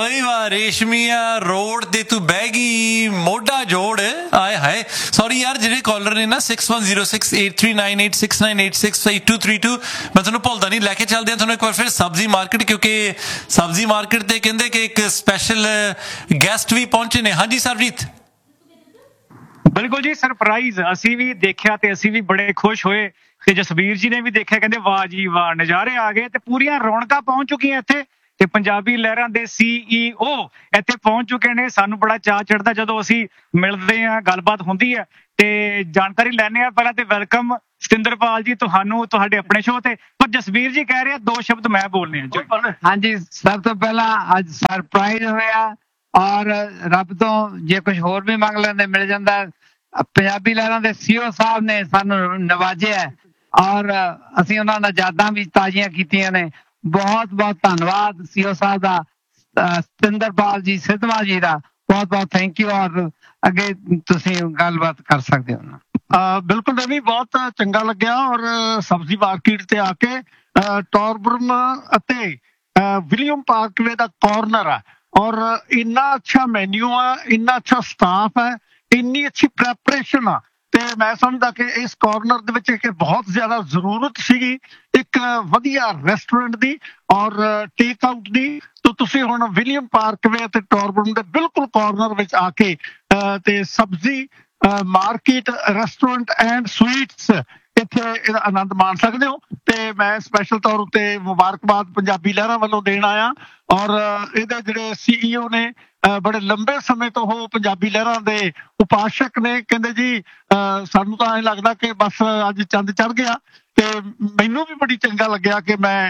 ਬਈ ਵਾਹ ਰੇਸ਼ਮੀਆ ਰੋਡ ਤੇ ਤੂੰ ਬਹਿ ਗਈ ਮੋਢਾ ਜੋੜ ਆਏ ਹਾਏ ਸੌਰੀ ਯਾਰ ਜਿਹੜੇ ਕਾਲਰ ਨੇ ਨਾ 6106839869868232 ਮੈਂ ਤੁਹਾਨੂੰ ਭੁੱਲਦਾ ਨਹੀਂ ਲੈ ਕੇ ਚੱਲਦੇ ਹਾਂ ਤੁਹਾਨੂੰ ਇੱਕ ਵਾਰ ਫਿਰ ਸਬਜ਼ੀ ਮਾਰਕੀਟ ਕਿਉਂਕਿ ਸਬਜ਼ੀ ਮਾਰਕੀਟ ਤੇ ਕਹਿੰਦੇ ਕਿ ਇੱਕ ਸਪੈਸ਼ਲ ਗੈਸਟ ਵੀ ਪਹੁੰਚੇ ਨੇ ਹਾਂਜੀ ਸਰਜੀਤ ਬਿਲਕੁਲ ਜੀ ਸਰਪ੍ਰਾਈਜ਼ ਅਸੀਂ ਵੀ ਦੇਖਿਆ ਤੇ ਅਸੀਂ ਵੀ ਬੜੇ ਖੁਸ਼ ਹੋਏ ਤੇ ਜਸਵੀਰ ਜੀ ਨੇ ਵੀ ਦੇਖਿਆ ਕਹਿੰਦੇ ਵਾਹ ਜੀ ਵਾਹ ਨਜ਼ਾਰੇ ਆ ਗਏ ਤੇ ਪੂਰੀਆਂ ਰੌਣਕਾਂ ਪਹੁੰਚ ਚੁੱਕੀਆਂ ਇੱਥੇ ਤੇ ਪੰਜਾਬੀ ਲਹਿਰਾਂ ਦੇ CEO ਇੱਥੇ ਪਹੁੰਚ ਚੁੱਕੇ ਨੇ ਸਾਨੂੰ ਬੜਾ ਚਾਅ ਚੜਦਾ ਜਦੋਂ ਅਸੀਂ ਮਿਲਦੇ ਹਾਂ ਗੱਲਬਾਤ ਹੁੰਦੀ ਹੈ ਤੇ ਜਾਣਕਾਰੀ ਲੈਣੇ ਆ ਪਹਿਲਾਂ ਤੇ ਵੈਲਕਮ ਸਤਿੰਦਰਪਾਲ ਜੀ ਤੁਹਾਨੂੰ ਤੁਹਾਡੇ ਆਪਣੇ ਸ਼ੋਅ ਤੇ ਪਰ ਜਸਵੀਰ ਜੀ ਕਹਿ ਰਹੇ ਦੋ ਸ਼ਬਦ ਮੈਂ ਬੋਲਨੇ ਆ ਹਾਂਜੀ ਸਭ ਤੋਂ ਪਹਿਲਾਂ ਅੱਜ ਸਰਪ੍ਰਾਈਜ਼ ਹੋਇਆ ਔਰ ਰੱਬ ਤੋਂ ਜੇ ਕੁਝ ਹੋਰ ਵੀ ਮੰਗ ਲੈਂਦੇ ਮਿਲ ਜਾਂਦਾ ਪੰਜਾਬੀ ਲਹਿਰਾਂ ਦੇ CEO ਸਾਹਿਬ ਨੇ ਸਾਨੂੰ ਨਵਾਜਿਆ ਔਰ ਅਸੀਂ ਉਹਨਾਂ ਨਾਲ ਯਾਦਾਂ ਵੀ ਤਾਜ਼ੀਆਂ ਕੀਤੀਆਂ ਨੇ ਬਹੁਤ ਬਹੁਤ ਧੰਨਵਾਦ CEO ਸਾਹਿਬ ਦਾ ਸਤਿੰਦਰਪਾਲ ਜੀ ਸਿੱਧਵਾਂ ਜੀ ਦਾ ਬਹੁਤ ਬਹੁਤ ਥੈਂਕ ਯੂ ਔਰ ਅੱਗੇ ਤੁਸੀਂ ਗੱਲਬਾਤ ਕਰ ਸਕਦੇ ਹੋ ਬਿਲਕੁਲ ਰਵੀ ਬਹੁਤ ਚੰਗਾ ਲੱਗਿਆ ਔਰ ਸਬਜ਼ੀ ਮਾਰਕੀਟ ਤੇ ਆ ਕੇ ਟੌਰਬਰਨ ਅਤੇ ਵਿਲੀਅਮ ਪਾਰਕਵੇ ਦਾ ਕਾਰਨਰ ਆ ਔਰ ਇੰਨਾ ਅੱਛਾ ਮੈਨਿਊ ਆ ਇੰਨਾ ਅੱਛਾ ਸਟਾਫ ਹੈ ਇੰਨੀ ਅੱਛੀ ਪ੍ਰੈਪਰੇਸ਼ਨ ਆ ਤੇ ਮੈਂ ਸਮਝਦਾ ਕਿ ਇਸ ਕਾਰਨਰ ਦੇ ਵਿੱਚ ਇੱਕ ਬਹੁਤ ਜ਼ਿਆਦਾ ਜ਼ਰੂਰਤ ਸੀਗੀ ਇੱਕ ਵਧੀਆ ਰੈਸਟੋਰੈਂਟ ਦੀ ਔਰ ਟੇਕ ਆਊਟ ਦੀ ਤਾਂ ਤੁਸੀਂ ਹੁਣ ਵਿਲੀਅਮ ਪਾਰਕਵੇ ਅਤੇ ਟੌਰਬਰਨ ਦੇ ਬਿਲਕੁਲ ਕਾਰਨਰ ਵਿੱਚ ਆ ਕੇ ਤੇ ਸਬਜ਼ੀ ਮਾਰਕੀਟ ਰੈਸਟੋਰੈਂਟ ਐਂਡ ਸਵੀਟਸ ਇੱਥੇ ਇਹਦਾ ਆਨੰਦ ਮਾਣ ਸਕਦੇ ਹੋ ਤੇ ਮੈਂ ਸਪੈਸ਼ਲ ਤੌਰ ਉੱਤੇ ਮੁਬਾਰਕਬਾਦ ਪੰਜਾਬੀ ਲਹਿਰਾਂ ਵੱਲੋਂ ਦੇਣ ਆਇਆ ਔਰ ਇਹਦੇ ਜਿਹੜੇ CEO ਨੇ ਬੜੇ ਲੰਬੇ ਸਮੇਂ ਤੋਂ ਉਹ ਪੰਜਾਬੀ ਲਹਿਰਾਂ ਦੇ ਉਪਾਸਕ ਨੇ ਕਹਿੰਦੇ ਜੀ ਸਾਨੂੰ ਤਾਂ ਐਂ ਲੱਗਦਾ ਕਿ ਬਸ ਅੱਜ ਚੰਦ ਚੜ੍ਹ ਗਿਆ ਤੇ ਮੈਨੂੰ ਵੀ ਬੜੀ ਚੰਗਾ ਲੱਗਿਆ ਕਿ ਮੈਂ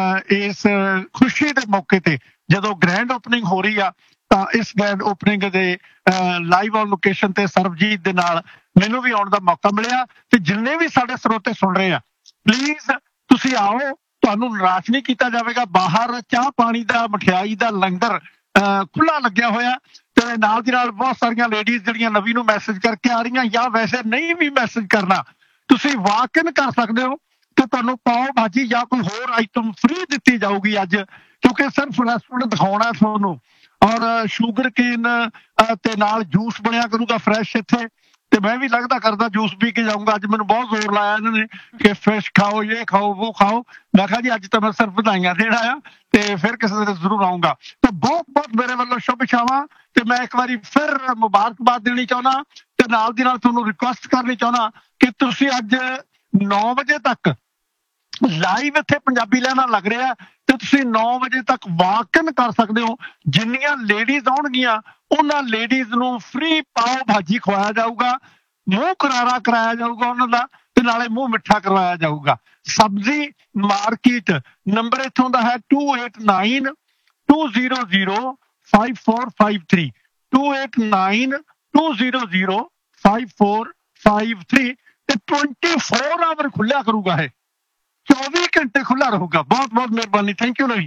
ਇਸ ਖੁਸ਼ੀ ਦੇ ਮੌਕੇ ਤੇ ਜਦੋਂ ਗ੍ਰੈਂਡ ਓਪਨਿੰਗ ਹੋ ਰਹੀ ਆ ਤਾਂ ਇਸ ਗ੍ਰੈਂਡ ਓਪਨਿੰਗ ਦੇ ਲਾਈਵ ਔਨ ਲੋਕੇਸ਼ਨ ਤੇ ਸਰਬਜੀਤ ਦੇ ਨਾਲ ਮੈਨੂੰ ਵੀ ਆਉਣ ਦਾ ਮੌਕਾ ਮਿਲਿਆ ਤੇ ਜਿੰਨੇ ਵੀ ਸਾਡੇ ਸਰੋਤੇ ਸੁਣ ਰਹੇ ਆ ਪਲੀਜ਼ ਤੁਸੀਂ ਆਓ ਤੁਹਾਨੂੰ ਨਿਰਾਸ਼ ਨਹੀਂ ਕੀਤਾ ਜਾਵੇਗਾ ਬਾਹਰ ਚਾਹ ਪਾਣੀ ਦਾ ਮਠਿਆਈ ਦਾ ਲੰਗਰ ਖੁੱਲਾ ਲੱਗਿਆ ਹੋਇਆ ਤੇ ਨਾਲ ਦੀ ਨਾਲ ਬਹੁਤ ਸਾਰੀਆਂ ਲੇਡੀਜ਼ ਜਿਹੜੀਆਂ ਨਵੀਂ ਨੂੰ ਮੈਸੇਜ ਕਰਕੇ ਆ ਰਹੀਆਂ ਜਾਂ ਵੈਸੇ ਨਹੀਂ ਵੀ ਮੈਸੇਜ ਕਰਨਾ ਤੁਸੀਂ ਵਾਕ ਇਨ ਕਰ ਸਕਦੇ ਹੋ ਤੇ ਤੁਹਾਨੂੰ ਪਾਓ ਭਾਜੀ ਜਾਂ ਕੋਈ ਹੋਰ ਆਈਟਮ ਫ੍ਰੀ ਦਿੱਤੀ ਜਾਊਗੀ ਅੱਜ ਕਿਉਂਕਿ ਸਿਰਫ ਰੈਸਟੋਰੈਂਟ ਦਿਖਾਉਣਾ ਤੁਹਾਨੂੰ ਔਰ ਸ਼ੂਗਰ ਕੇਨ ਤੇ ਨਾਲ ਜੂਸ ਬਣਿਆ ਕਰੂਗਾ ਫਰੈਸ਼ ਇੱਥੇ ਤੇ ਮੈਂ ਵੀ ਲੱਗਦਾ ਕਰਦਾ ਜੂਸ ਪੀ ਕੇ ਜਾਊਂਗਾ ਅੱਜ ਮੈਨੂੰ ਬਹੁਤ ਜ਼ੋਰ ਲਾਇਆ ਇਹਨਾਂ ਨੇ ਕਿ ਫਿਸ਼ ਖਾਓ ਇਹ ਖਾਓ ਉਹ ਖਾਓ ਮੈਂ ਕਿਹਾ ਜੀ ਅੱਜ ਤਾਂ ਮੈਂ ਸਿਰਫ ਵਧਾਈਆਂ ਦੇਣ ਆਇਆ ਤੇ ਫਿਰ ਕਿਸੇ ਦਿਨ ਜ਼ਰੂਰ ਆਊਂਗਾ ਤੇ ਬਹੁਤ ਬਹੁਤ ਮੇਰੇ ਵੱਲੋਂ ਸ਼ੁਭ ਇਛਾਵਾਂ ਤੇ ਮੈਂ ਇੱਕ ਵਾਰੀ ਫਿਰ ਮੁਬਾਰਕਬਾਦ ਦੇਣੀ ਚਾਹੁੰਦਾ ਤੇ ਨਾਲ ਦੀ ਨਾਲ ਤੁਹਾਨੂੰ ਰਿਕੁਐਸਟ ਕਰਨੀ ਚਾਹੁੰਦਾ ਕਿ ਤੁਸੀਂ ਅੱਜ 9 ਵਜੇ ਤੱਕ ਲਾਈਵ ਇੱਥੇ ਪੰਜਾਬੀ ਲਹਿਰਾਂ ਲੱਗ ਰਿਹਾ ਤੇ ਤੁਸੀਂ 9 ਵਜੇ ਤੱਕ ਵਾਕ ਇਨ ਕਰ ਸਕਦੇ ਹੋ ਜਿੰਨੀਆਂ ਲੇਡੀਜ਼ ਆਉਣਗੀਆਂ ਉਹਨਾਂ ਲੇਡੀਜ਼ ਨੂੰ ਫ੍ਰੀ ਪਾਓ ਭਾਜੀ ਖਵਾਇਆ ਜਾਊਗਾ ਮੂੰਹ ਕਰਾਰਾ ਕਰਾਇਆ ਜਾਊਗਾ ਉਹਨਾਂ ਦਾ ਤੇ ਨਾਲੇ ਮੂੰਹ ਮਿੱਠਾ ਕਰਵਾਇਆ ਜਾਊਗਾ ਸਬਜ਼ੀ ਮਾਰਕੀਟ ਨੰਬਰ ਇੱਥੋਂ ਦਾ ਹੈ 2892005453 2892005453 ਤੇ 24 ਆਵਰ ਖੁੱਲਿਆ ਕਰੂਗਾ ਇਹ 24 ਘੰਟੇ ਖੁੱਲਾ ਰਹੂਗਾ ਬਹੁਤ ਬਹੁਤ ਮਿਹਰਬਾਨੀ ਥੈਂਕ ਯੂ ਨਵੀ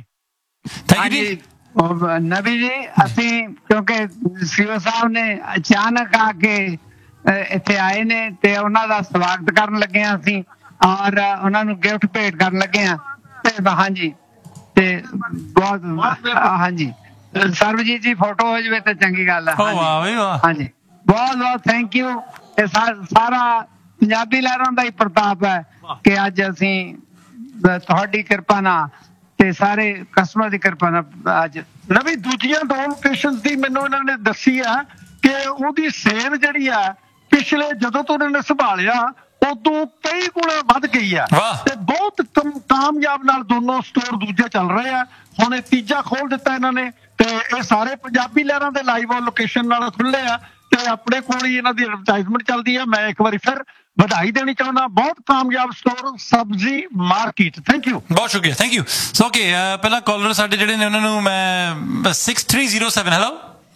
ਨਵੀ ਜੀ ਅਸੀਂ ਕਿਉਂਕਿ CEO ਸਾਹਿਬ ਨੇ ਅਚਾਨਕ ਆ ਕੇ ਇੱਥੇ ਆਏ ਨੇ ਤੇ ਉਹਨਾਂ ਦਾ ਸਵਾਗਤ ਕਰਨ ਲੱਗੇ ਹਾਂ ਅਸੀਂ ਔਰ ਉਹਨਾਂ ਨੂੰ ਗਿਫਟ ਭੇਟ ਕਰਨ ਲੱਗੇ ਹਾਂ ਤੇ ਹਾਂਜੀ ਤੇ ਬਹੁਤ ਹਾਂਜੀ ਸਰਬਜੀਤ ਜੀ ਫੋਟੋ ਹੋ ਜਾਵੇ ਤੇ ਚੰਗੀ ਗੱਲ ਹੈ ਹਾਂਜੀ ਬਹੁਤ ਬਹੁਤ ਥੈਂਕ ਯੂ ਤੇ ਸਾਰਾ ਪੰਜਾਬੀ ਲਹਿਰਾਂ ਦਾ ਹੀ ਪ੍ਰਤਾਪ ਹੈ ਕਿ ਅੱਜ ਅਸੀਂ ਤੁਹਾਡੀ ਕਿਰਪਾ ਨਾਲ ਤੇ ਸਾਰੇ ਕਸਟਮਰ ਦੀ ਕਿਰਪਾ ਨਾਲ ਅੱਜ ਨਵੀਂ ਦੂਜੀਆਂ 2 ਲੋਕੇਸ਼ਨਸ ਦੀ ਮੈਨੂੰ ਇਹਨਾਂ ਨੇ ਦੱਸੀ ਆ ਕਿ ਉਹਦੀ ਸੇਲ ਜਿਹੜੀ ਆ ਪਿਛਲੇ ਜਦੋਂ ਤੋਂ ਇਹਨਾਂ ਨੇ ਸੰਭਾਲਿਆ ਉਦੋਂ ਕਈ ਗੁਣਾ ਵੱਧ ਗਈ ਆ ਤੇ ਬਹੁਤ ਕਾਮਯਾਬ ਨਾਲ ਦੋਨੋਂ ਸਟੋਰ ਦੂਜੇ ਚੱਲ ਰਹੇ ਆ ਹੁਣ ਇਹ ਤੀਜਾ ਖੋਲ ਦਿੱਤਾ ਇਹਨਾਂ ਨੇ ਤੇ ਇਹ ਸਾਰੇ ਪੰਜਾਬੀ ਲਹਿਰਾਂ ਦੇ ਲਾਈਵ ਔਨ ਲੋਕੇਸ਼ਨ ਨਾਲ ਖੁੱਲੇ ਆ ਤੇ ਆਪਣੇ ਕੋਲ ਹੀ ਇਹਨਾਂ ਦੀ ਐਡਵਰਟਾਈਜ਼ਮੈਂਟ ਚੱਲਦੀ ਆ ਮੈਂ ਇੱਕ ਵਾਰੀ ਫਿਰ ਵਧਾਈ ਦੇਣੀ ਚਾਹੁੰਦਾ ਬਹੁਤ ਕਾਮਯਾਬ ਸਟੋਰ ਸਬਜ਼ੀ ਮਾਰਕੀਟ ਥੈਂਕ ਯੂ ਬਹੁਤ ਸ਼ੁਕਰੀਆ ਥੈਂਕ ਯੂ ਸੋ ਓਕੇ ਪਹਿਲਾਂ ਕਾਲਰ ਸਾਡੇ ਜਿਹੜੇ ਨੇ ਉਹਨਾਂ ਨੂੰ ਮੈਂ 6307 ਹੈਲੋ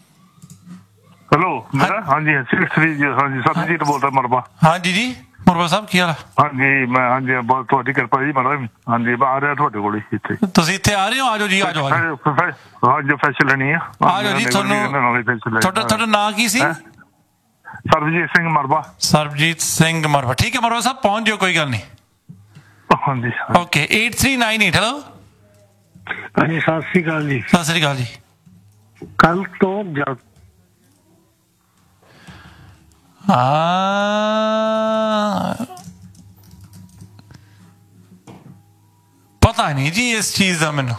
ਮੇਰਾ ਹਾਂਜੀ 63 ਹਾਂਜੀ ਸਤਿਜੀਤ ਬੋਲਦਾ ਮਰਵਾ ਹਾਂਜੀ ਜੀ ਮਰਵਾ ਸਾਹਿਬ ਕੀ ਹਾਲ ਹਾਂਜੀ ਮੈਂ ਹਾਂਜੀ ਬਹੁਤ ਤੁਹਾਡੀ ਕਿਰਪਾ ਜੀ ਮਰਵਾ ਹਾਂਜੀ ਮੈਂ ਆ ਰਿਹਾ ਤੁਹਾਡੇ ਕੋਲ ਇੱਥੇ ਤੁਸੀਂ ਇੱਥੇ ਆ ਰਹੇ ਹੋ ਆਜੋ ਜੀ ਆਜੋ ਹਾਂਜੀ ਫੈਸ਼ਨ ਲੈਣੀ ਆ ਆਜੋ ਜੀ ਤੁਹਾਨੂੰ ਤੁਹਾਡਾ ਨਾਂ ਕੀ ਸੀ ਸਰਬਜੀਤ ਸਿੰਘ ਮਰਵਾ ਠੀਕ ਹੈ ਮਰਵਾ ਸਾਹਿਬ ਪਹੁੰਚ ਜਾਓ ਕੋਈ ਗੱਲ ਨਹੀਂ ਹਾਂਜੀ ਓਕੇ 8398 ਹੈਲੋ ਹਾਂਜੀ ਸਤਿ ਸ੍ਰੀ ਅਕਾਲ ਜੀ ਕੱਲ ਤੋਂ ਜਦ ਪਤਾ ਨਹੀਂ ਜੀ ਇਸ ਚੀਜ਼ ਦਾ ਮੈਨੂੰ।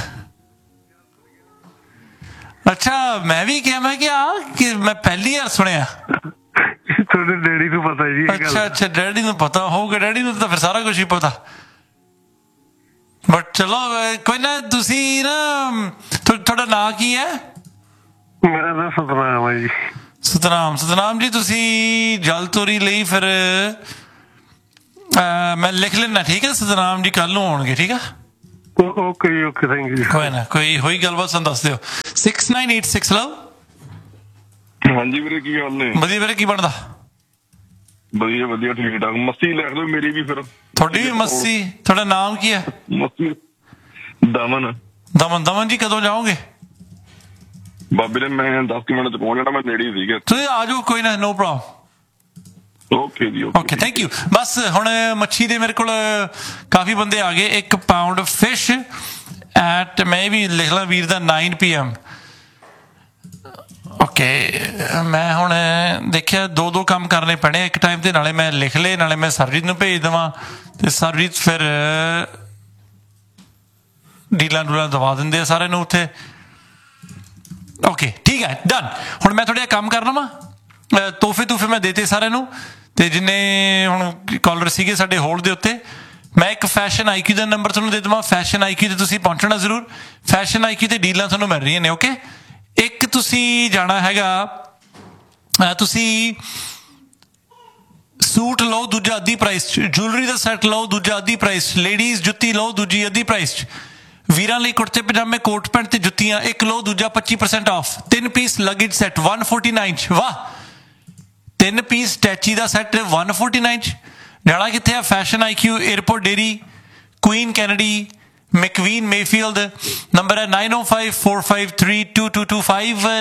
ਅੱਛਾ ਮੈਂ ਵੀ ਕਿਹਾ ਮੈਂ ਕਿ ਮੈਂ ਪਹਿਲੀ ਵਾਰ ਸੁਣਿਆ। ਤੁਹਾਡੇ ਡੈਡੀ ਨੂੰ ਪਤਾ ਜੀ ਇਹ ਗੱਲ। ਅੱਛਾ ਡੈਡੀ ਨੂੰ ਪਤਾ ਹੋਊਗਾ, ਡੈਡੀ ਨੂੰ ਤਾਂ ਫਿਰ ਸਾਰਾ ਕੁਝ ਹੀ ਪਤਾ। ਬਟ ਚਲੋ ਕੋਈ ਨਾ, ਤੁਸੀਂ ਨਾ ਤੁਹਾਡਾ ਨਾਂ ਕੀ ਹੈ? ਮੇਰਾ ਨਾਮ ਸਤਨਾਮ ਹੈ ਜੀ। ਸਤਨਾਮ ਜੀ, ਤੁਸੀਂ ਜਲ ਤੋਰੀ ਲਈ ਫਿਰ ਮੈਂ ਲਿਖ ਲੈਣਾ, ਠੀਕ ਹੈ? ਸਤਨਾਮ ਜੀ ਕੱਲ ਨੂੰ ਆਉਣਗੇ, ਠੀਕ ਆ? ਓਕੇ ਜੀ, ਓਕੇ, ਥੈਂਕ ਯੂ। ਕੋਈ ਨਾ, ਕੋਈ ਹੋਈ ਗੱਲਬਾਤ ਸਾਨੂੰ ਦੱਸ ਦਿਓ। 6986 ਲਓ। ਹਾਂਜੀ ਵੀਰੇ, ਕੀ ਹਾਲ ਨੇ? ਵਧੀਆ ਵੀਰੇ, ਕੀ ਬਣਦਾ? ਵਧੀਆ ਵਧੀਆ, ਠੀਕ ਠਾਕ। ਮੱਸੀ ਲਿਖ ਦਿਓ ਮੇਰੀ ਵੀ ਫਿਰ। ਤੁਹਾਡੀ ਵੀ ਮੱਸੀ? ਤੁਹਾਡਾ ਨਾਮ ਕੀ ਹੈ? ਮੱਸੀ ਦਮਨ। ਦਮਨ ਜੀ ਕਦੋਂ ਜਾਓਗੇ? ਬਾਬੇ ਨੇ ਮੈਂ 10 ਮਿੰਟ ਚ ਪਹੁੰਚ ਜਾਣਾ, ਮੈਂ ਨੇੜੇ ਹੀ ਸੀਗਾ। ਤੁਸੀਂ ਆ ਜਾਓ, ਕੋਈ ਨਾ, ਨੋ ਪ੍ਰੋਬਲਮ। ਓਕੇ ਜੀ, ਓਕੇ, ਥੈਂਕ ਯੂ। ਬਸ ਹੁਣ ਮੱਛੀ ਦੇ ਮੇਰੇ ਕੋਲ ਕਾਫੀ ਬੰਦੇ ਆ ਗਏ। 1 ਪਾਉਂਡ ਫਿਸ਼ ਐਟ ਮੈਂ ਵੀ ਲਿਖ ਲਾਂ ਵੀਰ ਦਾ 9 PM। ਓਕੇ, ਮੈਂ ਹੁਣ ਦੇਖਿਆ 2 ਕੰਮ ਕਰਨੇ ਪੈਣੇ ਇੱਕ ਟਾਈਮ ਤੇ। ਨਾਲੇ ਮੈਂ ਲਿਖ ਲਏ, ਨਾਲੇ ਮੈਂ ਸਰਜੀਤ ਨੂੰ ਭੇਜ ਦੇਵਾਂ, ਤੇ ਸਰਜੀਤ ਫਿਰ ਡੀਲਾਂ ਡੂਲਾਂ ਦਵਾ ਦਿੰਦੇ ਆ ਸਾਰਿਆਂ ਨੂੰ ਉੱਥੇ। ਓਕੇ ਠੀਕ ਹੈ, ਡਨ। ਹੁਣ ਮੈਂ ਥੋੜ੍ਹਾ ਕੰਮ ਕਰਨਾ ਵਾ। ਤੋਹਫੇ ਮੈਂ ਦੇਤੇ ਸਾਰਿਆਂ ਨੂੰ, ਤੇ ਜਿੰਨੇ ਹੁਣ ਕਾਲਰ ਸੀਗੇ ਸਾਡੇ ਹੋਲਡ ਦੇ ਉੱਤੇ। ਮੈਂ ਇੱਕ ਫੈਸ਼ਨ IQ ਦਾ ਨੰਬਰ ਤੁਹਾਨੂੰ ਦੇ ਦੇਵਾਂ। ਫੈਸ਼ਨ IQ ਤੇ ਤੁਸੀਂ ਪਹੁੰਚਣਾ ਜ਼ਰੂਰ। ਫੈਸ਼ਨ IQ ਤੇ ਡੀਲਾਂ ਤੁਹਾਨੂੰ ਮਿਲ ਰਹੀਆਂ ਨੇ। ਓਕੇ, ਇੱਕ ਤੁਸੀਂ ਜਾਣਾ ਹੈਗਾ, ਤੁਸੀਂ ਸੂਟ ਲਓ ਦੂਜਾ ਅੱਧੀ ਪ੍ਰਾਈਸ 'ਚ, ਜੁਐਲਰੀ ਦਾ ਸੈੱਟ ਲਓ ਦੂਜਾ ਅੱਧੀ ਪ੍ਰਾਈਸ 'ਚ, ਲੇਡੀਜ਼ ਜੁੱਤੀ ਲਓ ਦੂਜੀ ਅੱਧੀ ਪ੍ਰਾਈਸ 'ਚ, ਵੀਰਾਂ ਲਈ ਕੁੜਤੇ ਪਜਾਮੇ ਕੋਟ ਪੈਂਟ ਤੇ ਜੁੱਤੀਆਂ ਇੱਕ ਲਓ ਦੂਜਾ 25% ਆਫ। 3 ਪੀਸ ਲਗੇਜ ਸੈੱਟ 149 'ਚ। ਵਾਹ, 3 ਪੀਸ ਟੈਚੀ ਦਾ ਸੈੱਟ 149 'ਚ। ਜਾਣਾ ਕਿੱਥੇ ਆ? Fashion IQ, airport dairy, Queen Kennedy, ਮੈਕਵੀਨ Mayfield. Number ਹੈ 9054532225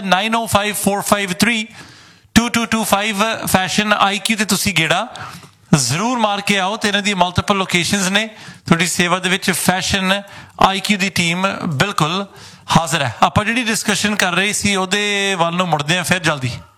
9054532225। ਫੈਸ਼ਨ IQ ਤੇ ਤੁਸੀਂ ਗੇੜਾ ਜ਼ਰੂਰ ਮਾਰ ਕੇ ਆਓ, ਤੇ ਇਹਨਾਂ ਦੀ ਮਲਟੀਪਲ ਲੋਕੇਸ਼ਨਸ ਨੇ ਤੁਹਾਡੀ ਸੇਵਾ ਦੇ ਵਿੱਚ। ਫੈਸ਼ਨ IQ ਦੀ ਟੀਮ ਬਿਲਕੁਲ ਹਾਜ਼ਰ ਹੈ। ਆਪਾਂ ਜਿਹੜੀ ਡਿਸਕਸ਼ਨ ਕਰ ਰਹੇ ਸੀ ਉਹਦੇ ਵੱਲ ਨੂੰ ਮੁੜਦੇ ਹਾਂ ਫਿਰ ਜਲਦੀ।